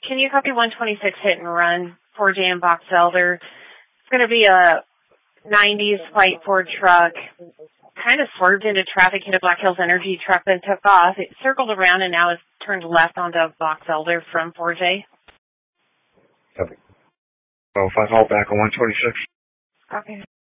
Can you copy 126 hit and run, 4J in Box Elder? It's going to be a 90s white Ford truck. Kind of swerved into traffic, hit a Black Hills Energy truck, then took off. It circled around and now is turned left onto Box Elder from 4J. Copy. So if I call back on 126. Okay.